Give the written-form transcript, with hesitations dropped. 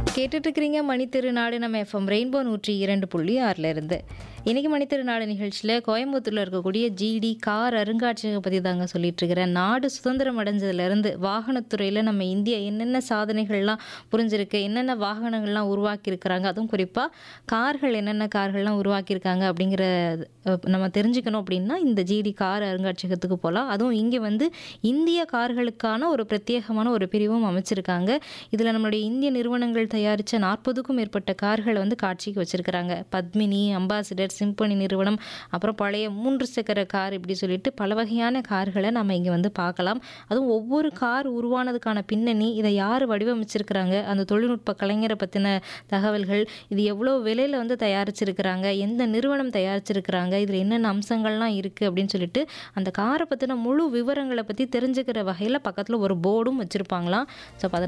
கேட்டுட்டு இருக்கிறீங்க மணித்திருநாடு நம்ம எஃப்எம் ரெயின்போ 102.6 இருந்து. இன்னைக்கு மணித்திருநாடு நிகழ்ச்சியில் கோயம்புத்தூரில் இருக்கக்கூடிய ஜிடி கார் அருங்காட்சியகம் பற்றி தாங்க சொல்லிட்டு இருக்கிறேன். நாடு சுதந்திரம் அடைஞ்சதுலேருந்து வாகனத்துறையில் நம்ம இந்தியா என்னென்ன சாதனைகள்லாம் புரிஞ்சிருக்கு, என்னென்ன வாகனங்கள்லாம் உருவாக்கியிருக்கிறாங்க, அதுவும் குறிப்பாக கார்கள் என்னென்ன கார்கள்லாம் உருவாக்கியிருக்காங்க அப்படிங்கிற நம்ம தெரிஞ்சுக்கணும் அப்படின்னா இந்த ஜிடி கார் அருங்காட்சியகத்துக்கு போகலாம். அதுவும் இங்கே வந்து இந்திய கார்களுக்கான ஒரு பிரத்யேகமான ஒரு பிரிவும் அமைச்சிருக்காங்க. இதில் நம்மளுடைய இந்திய நிறுவனங்கள் தயாரித்த 40க்கும் மேற்பட்ட கார்களை வந்து காட்சிக்கு வச்சிருக்கிறாங்க. பத்மினி, அம்பாசிடர், சிம்பனி நிறுவனம், அப்புறம் பழைய 3 சக்கர கார், இப்படி சொல்லிட்டு பல வகையான கார்களை நம்ம இங்கே வந்து பார்க்கலாம். அதுவும் ஒவ்வொரு கார் உருவானதுக்கான பின்னணி, இதை யார் வடிவமைச்சிருக்கிறாங்க, அந்த தொழில்நுட்ப கலைஞரை பற்றின தகவல்கள், இது எவ்வளோ விலையில் வந்து தயாரிச்சிருக்கிறாங்க, எந்த நிறுவனம் தயாரிச்சிருக்கிறாங்க, இதில் என்னென்ன அம்சங்கள்லாம் இருக்குது அப்படின்னு சொல்லிட்டு அந்த காரை பற்றின முழு விவரங்களை பற்றி தெரிஞ்சுக்கிற வகையில் பக்கத்தில் ஒரு போர்டும் வச்சுருப்பாங்களாம். ஸோ